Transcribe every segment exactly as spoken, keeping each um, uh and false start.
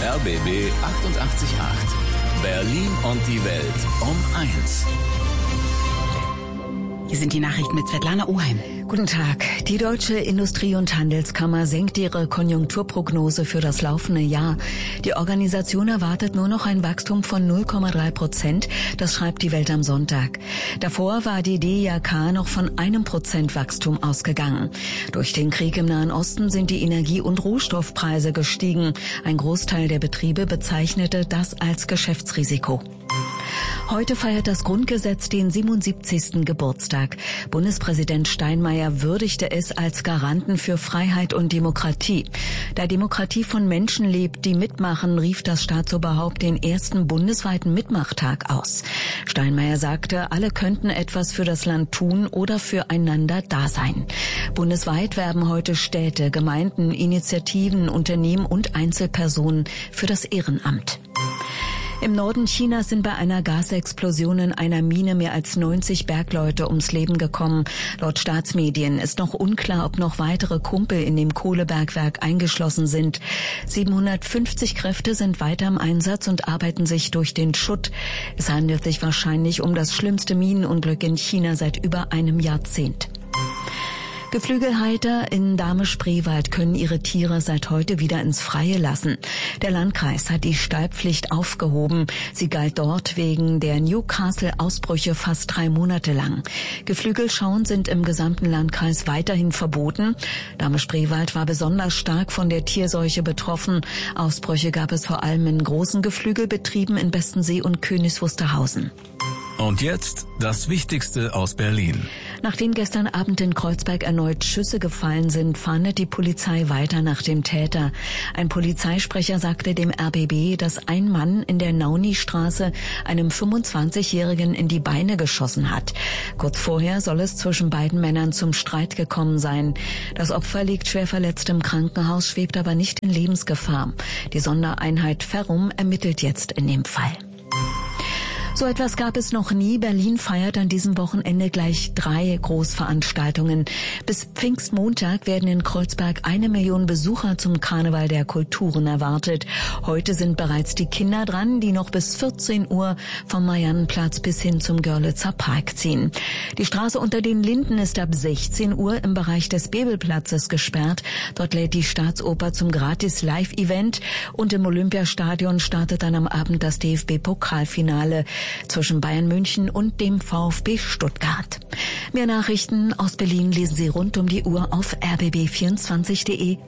R B B achtundachtzig Komma acht. Berlin und die Welt um eins. Hier sind die Nachrichten mit Svetlana Oheim. Guten Tag. Die Deutsche Industrie- und Handelskammer senkt ihre Konjunkturprognose für das laufende Jahr. Die Organisation erwartet nur noch ein Wachstum von null Komma drei Prozent. Das schreibt die Welt am Sonntag. Davor war die D I H K noch von einem Prozent Wachstum ausgegangen. Durch den Krieg im Nahen Osten sind die Energie- und Rohstoffpreise gestiegen. Ein Großteil der Betriebe bezeichnete das als Geschäftsrisiko. Heute feiert das Grundgesetz den siebenundsiebzigsten Geburtstag. Bundespräsident Steinmeier würdigte es als Garanten für Freiheit und Demokratie. Da Demokratie von Menschen lebt, die mitmachen, rief das Staatsoberhaupt den ersten bundesweiten Mitmachtag aus. Steinmeier sagte, alle könnten etwas für das Land tun oder füreinander da sein. Bundesweit werben heute Städte, Gemeinden, Initiativen, Unternehmen und Einzelpersonen für das Ehrenamt. Im Norden Chinas sind bei einer Gasexplosion in einer Mine mehr als neunzig Bergleute ums Leben gekommen. Laut Staatsmedien ist noch unklar, ob noch weitere Kumpel in dem Kohlebergwerk eingeschlossen sind. siebenhundertfünfzig Kräfte sind weiter im Einsatz und arbeiten sich durch den Schutt. Es handelt sich wahrscheinlich um das schlimmste Minenunglück in China seit über einem Jahrzehnt. Geflügelhalter in Dahme-Spreewald können ihre Tiere seit heute wieder ins Freie lassen. Der Landkreis hat die Stallpflicht aufgehoben. Sie galt dort wegen der Newcastle-Ausbrüche fast drei Monate lang. Geflügelschauen sind im gesamten Landkreis weiterhin verboten. Dahme-Spreewald war besonders stark von der Tierseuche betroffen. Ausbrüche gab es vor allem in großen Geflügelbetrieben in Bestensee und Königs Wusterhausen. Und jetzt das Wichtigste aus Berlin. Nachdem gestern Abend in Kreuzberg erneut Schüsse gefallen sind, fahndet die Polizei weiter nach dem Täter. Ein Polizeisprecher sagte dem R B B, dass ein Mann in der Nauni-Straße einem fünfundzwanzigjährigen in die Beine geschossen hat. Kurz vorher soll es zwischen beiden Männern zum Streit gekommen sein. Das Opfer liegt schwer verletzt im Krankenhaus, schwebt aber nicht in Lebensgefahr. Die Sondereinheit Ferrum ermittelt jetzt in dem Fall. So etwas gab es noch nie. Berlin feiert an diesem Wochenende gleich drei Großveranstaltungen. Bis Pfingstmontag werden in Kreuzberg eine Million Besucher zum Karneval der Kulturen erwartet. Heute sind bereits die Kinder dran, die noch bis vierzehn Uhr vom Mariannenplatz bis hin zum Görlitzer Park ziehen. Die Straße unter den Linden ist ab sechzehn Uhr im Bereich des Bebelplatzes gesperrt. Dort lädt die Staatsoper zum Gratis-Live-Event und im Olympiastadion startet dann am Abend das D F B-Pokalfinale zwischen Bayern München und dem VfB Stuttgart. Mehr Nachrichten aus Berlin lesen Sie rund um die Uhr auf r b b vierundzwanzig punkt de.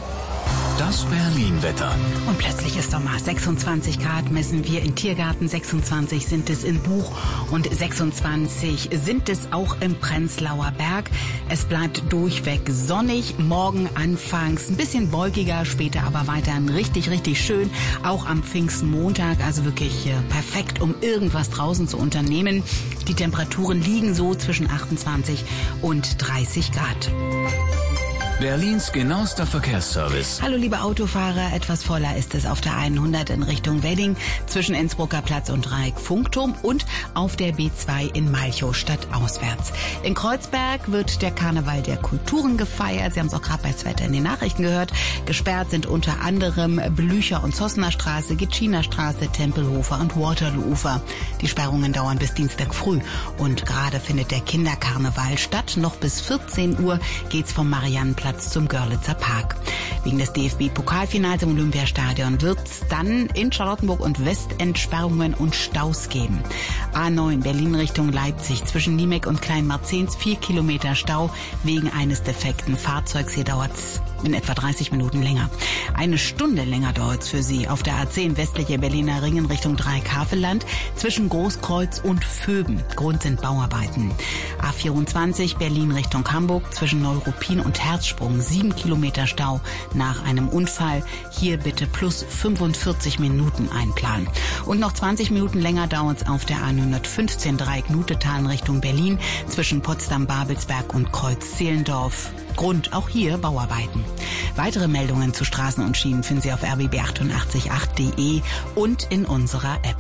Das Berlin-Wetter. Und plötzlich ist Sommer. sechsundzwanzig Grad messen wir in Tiergarten, sechsundzwanzig sind es in Buch und sechsundzwanzig sind es auch im Prenzlauer Berg. Es bleibt durchweg sonnig. Morgen anfangs ein bisschen wolkiger, später aber weiterhin richtig, richtig schön. Auch am Pfingstmontag, also wirklich äh, perfekt, um irgendwas draußen zu unternehmen. Die Temperaturen liegen so zwischen achtundzwanzig und dreißig Grad. Berlins genauester Verkehrsservice. Hallo liebe Autofahrer, etwas voller ist es auf der hundert in Richtung Wedding zwischen Innsbrucker Platz und Dreieck-Funkturm und auf der B zwei in Malchow stadtauswärts. In Kreuzberg wird der Karneval der Kulturen gefeiert. Sie haben es auch gerade bei Swetter in den Nachrichten gehört. Gesperrt sind unter anderem Blücher- und Zossener Straße, Gitschiner Straße, Tempelhofer und Waterloo-Ufer. Die Sperrungen dauern bis Dienstag früh und gerade findet der Kinderkarneval statt. Noch bis vierzehn Uhr geht's vom Mariannenplatz zum Görlitzer Park. Wegen des D F B-Pokalfinals im Olympiastadion wird es dann in Charlottenburg und Westend Sperrungen und Staus geben. A neun Berlin Richtung Leipzig zwischen Niemek und Kleinmarzens vier Kilometer Stau wegen eines defekten Fahrzeugs. Hier dauert es in etwa dreißig Minuten länger. Eine Stunde länger dauert es für Sie auf der A zehn westliche Berliner Ring in Richtung Dreieck-Havelland zwischen Großkreuz und Vöben. Grund sind Bauarbeiten. A vierundzwanzig Berlin Richtung Hamburg zwischen Neuruppin und Herzsprung. sieben Kilometer Stau nach einem Unfall. Hier bitte plus fünfundvierzig Minuten einplanen. Und noch zwanzig Minuten länger dauert es auf der A hundertfünfzehn Dreieck-Nutetal in Richtung Berlin zwischen Potsdam-Babelsberg und Kreuz-Zehlendorf. Grund auch hier Bauarbeiten. Weitere Meldungen zu Straßen und Schienen finden Sie auf r b b achtundachtzig Komma acht punkt de und in unserer App.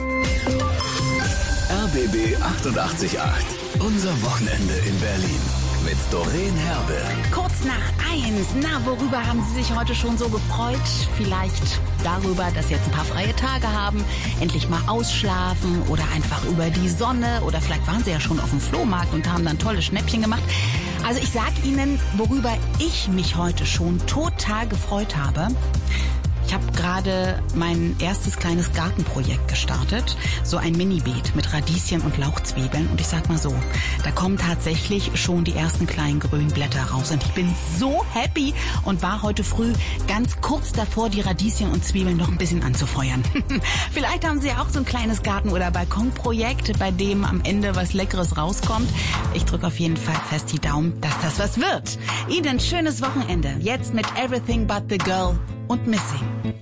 R B B achtundachtzig Komma acht. Unser Wochenende in Berlin. mit Doreen Herbe. Kurz nach eins. Na, worüber haben Sie sich heute schon so gefreut? Vielleicht darüber, dass Sie jetzt ein paar freie Tage haben, endlich mal ausschlafen oder einfach über die Sonne oder vielleicht waren Sie ja schon auf dem Flohmarkt und haben dann tolle Schnäppchen gemacht. Also ich sag Ihnen, worüber ich mich heute schon total gefreut habe. Ich habe gerade mein erstes kleines Gartenprojekt gestartet, so ein Mini-Beet mit Radieschen und Lauchzwiebeln. Und ich sag mal so, da kommen tatsächlich schon die ersten kleinen grünen Blätter raus. Und ich bin so happy und war heute früh ganz kurz davor, die Radieschen und Zwiebeln noch ein bisschen anzufeuern. Vielleicht haben Sie auch so ein kleines Garten- oder Balkonprojekt, bei dem am Ende was Leckeres rauskommt. Ich drücke auf jeden Fall fest die Daumen, dass das was wird. Ihnen ein schönes Wochenende. Jetzt mit Everything But The Girl und Missing.